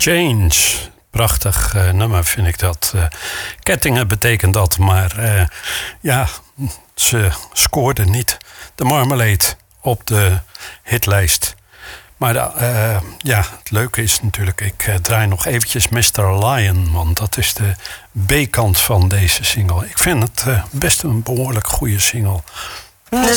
Change. Prachtig nummer vind ik dat. Kettingen betekent dat, maar ze scoorde niet de Marmalade op de hitlijst. Maar het leuke is natuurlijk, ik draai nog eventjes Mr. Lion, want dat is de B-kant van deze single. Ik vind het best een behoorlijk goede single.